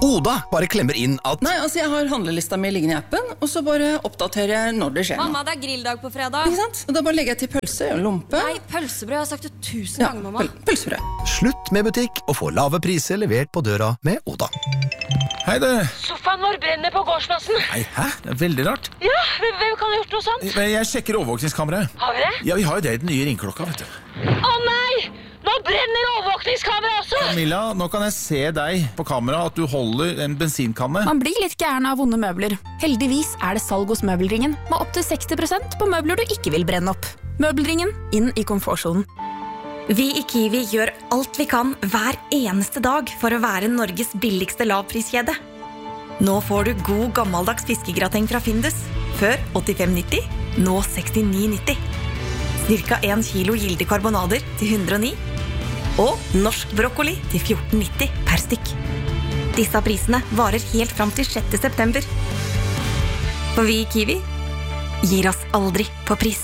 Oda bare klemmer inn at Nei, altså jeg har handlelista mi liggende i appen, og så bare oppdaterer jeg når det skjer noe. Mamma, det grilldag på fredag. Ikke sant? Og da bare legger jeg til pølse og lompe. Nei, pølsebrød, jeg har sagt det 1000 ganger, mamma. Pølsebrød. Slutt med butikk og få lave priser levert på døra med Oda. Hei det. Sofaen vår brenner på gårdsplassen. Nei, hæ? Det er veldig rart. Ja, hvem kan ha gjort noe sånt? Jeg sjekker overvåkningskameraet. Har vi det? Ja, vi har jo det i den nye ringklokka, vet du. Å nei! Nå brenner overvåkningskamera også! Camilla, nå kan jeg se deg på kamera at du holder en bensinkanne. Man blir litt gæren av vonde møbler. Heldigvis er det salg hos Møbelringen, med opp til 60% på møbler du ikke vil brenne opp. Møbelringen, inn i komfortsonen. Vi i Kiwi gjør alt vi kan hver eneste dag for å være Norges billigste lavpriskjede. Nå får du god gammeldags fiskegrateng fra Findus. Før 85,90, nå 69,90. Cirka 1 kilo gilde karbonader til 109. Og norsk brokkoli til 14,90 per stykk. Disse prisene varer helt fram til 6. september. For vi i Kiwi gir oss aldri på pris.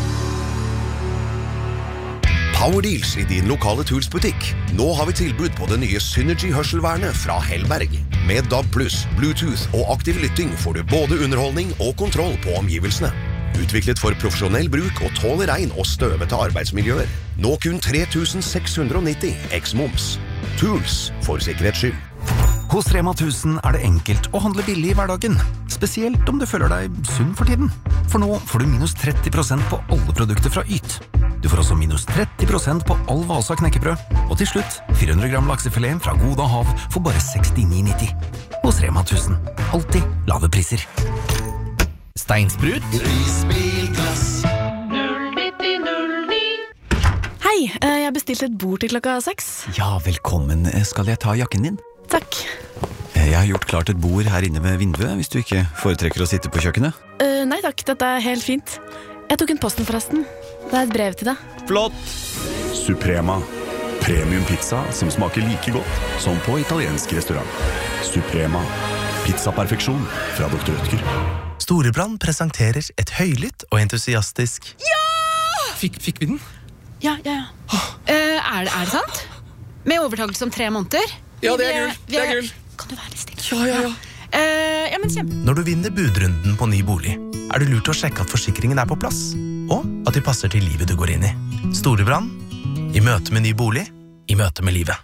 Powerdeals i din lokale Tools-butikk. Nå har vi tilbud på det nye Synergy-hørselvernet fra Hellberg. Med DAB+, Bluetooth og aktiv lytting får du både underholdning og kontroll på omgivelsene. Utviklet for profesjonell bruk og tåler regn og støvete arbeidsmiljøer. Nå kun 3690 eks-moms. Tools for sikkerhets skyld. Hos Rema 1000 er det enkelt å handle billig i hverdagen. Spesielt om du føler deg sunn for tiden. For nå får du minus 30% på alle produkter fra Yt. Du får også minus 30% på all Vasa knekkebrød. Og til slutt, 400 gram laksefilet fra Goda Hav for bare 69,90. Hos Rema 1000. Alltid lave priser. Steinsprut. Risbilglass 09009. Hei, jeg bestilte et bord til klokka 6. Ja, velkommen. Skal jeg ta jakken din? Takk. Jeg har gjort klart et bord her inne ved vinduet, hvis du ikke foretrekker å sitte på kjøkkenet. Nei takk, dette er helt fint. Jeg tok en posten forresten. Det er et brev til deg. Flott! Suprema. Premium pizza som smaker like godt som på italiensk restaurant. Suprema. Pizzaperfeksjon fra Dr. Rødtger. Storebrand presenterer et høylytt og entusiastisk Ja! Fikk vi den? Ja. Er det sant? Med overtakelse om 3 måneder? Ja, det er gull. Kan du være litt stille? Ja. Ja, men kjempe. Når du vinner budrunden på ny bolig, er det lurt å sjekke at forsikringen er på plass, og at de passer til livet du går inn i. Storebrand, i møte med ny bolig, i møte med livet.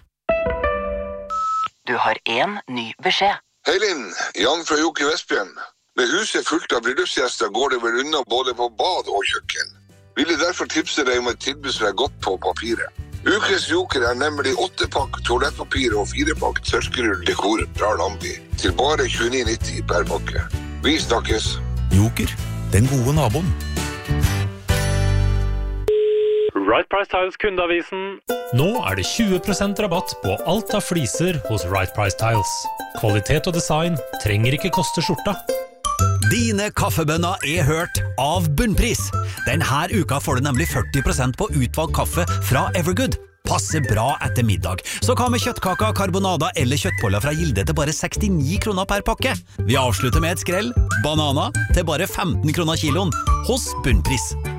Du har en ny beskjed. Hei Linn, Jan fra Joker Vestbjørn. Med huset fullt av bryllupsgjester går det vel unna både på bad og kjøkken. Ville derfor tipse deg om et tilbud som er godt på papiret. Ukes Joker er nemlig 8-pakk toalettpapir og 4-pakk tørkerull dekoren fra Lambi til bare 29,90 per pakke. Vi snakkes. Joker, den gode naboen. Right Price Tiles kundeavisen. Nå er det 20% rabatt på alt av fliser hos Right Price Tiles. Kvalitet og design trenger ikke koste skjorta. Dine kaffebønner er hørt av Bunnpris. Denne uka får du nemlig 40% på utvalgt kaffe fra Evergood. Passer bra etter middag. Så hva med kjøttkaker, karbonader eller kjøttboller fra Gilde til bare 69 kroner per pakke? Vi avslutter med et skrell. Banana til bare 15 kroner kiloen hos Bunnpris.